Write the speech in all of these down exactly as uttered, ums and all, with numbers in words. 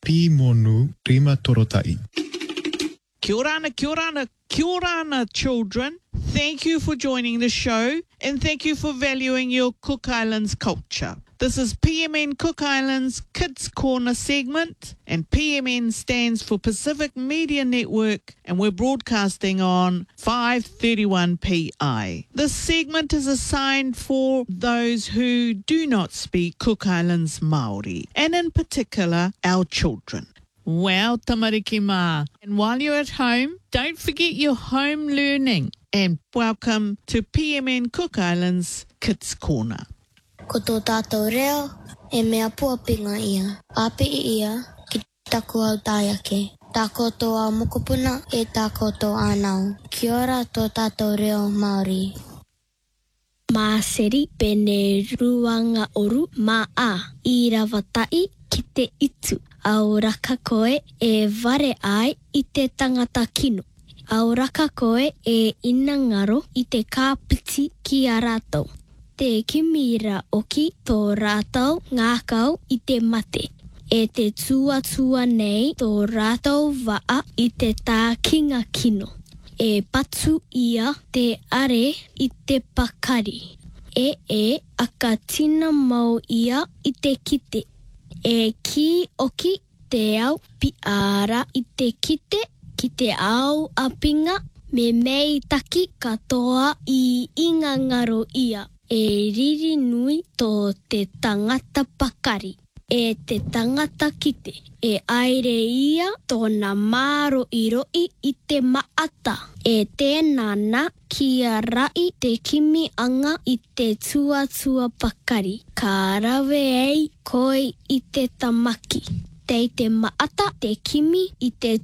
Pi monu rima torotai. Kia orana, kia orana, kia orana, children. Thank you for joining the show and thank you for valuing your Cook Islands culture. This is P M N Cook Islands Kids Corner segment, and P M N stands for Pacific Media Network, and we're broadcasting on five thirty-one P I. This segment is assigned for those who do not speak Cook Islands Māori, and in particular, our children. Wow, tamariki mā. And while you're at home, don't forget your home learning. And welcome to P M N Cook Islands Kids Corner. Ko tō tātou reo, e mea puapinga ia. Api ia, ki taku au tāiake. Tā koutou au mokopuna, e tā koutou ānau. Kia ora tō tātou reo Māori. Mā seri pene ruanga oru mā a I rawatai ki te itu. Au raka koe e ware ai I te tangata kino. Au raka koe e ina ngaro I te kāpiti ki a rātou. Te kimira oki tō rātou ngākau I te mate. E te tuatua nei tō rātou waa I te tā kinga kino. E patu ia te are I te pakari. E e aka tina mau ia I te kite. E ki oki te au piara I te kite ki te au apinga me mei taki katoa I inga ngaro ia. E riri nui tō te tangata pakari. E te tangata kite. E aere ia tōna māro I roi I te maata. E tēnana kia rai te kimi anga I te tuatua pakari. Ka rawe ei koi I te tamaki. Tei te maata te kimi I te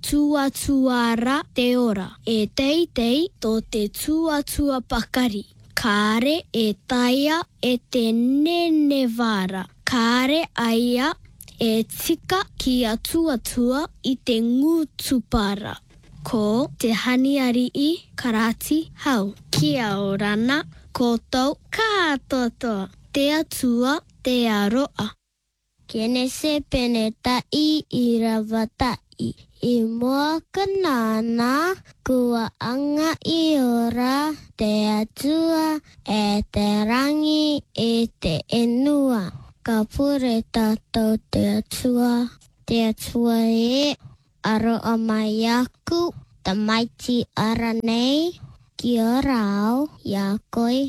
tuatuara te ora. E tei tei tō te tuatua pakari. Kāre e taia e te nenevara. Kāre aia e tika ki a tuatua I te ngūtupara. Ko te haniari I karati hau. Kia orana koutou kātotoa. Te atua te aroa. Kene se pene tai I rawatai. I mua kanana kua anga I ora te atua e te rangi e te enua. Ka pure tātou te atua. Te atua e aroa mai aku ta maiti ara nei ki ora au ia koe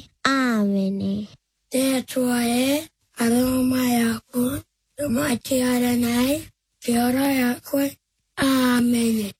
āmene. Te atua e aroa mai aku ta maiti ara nei ki ora ia koe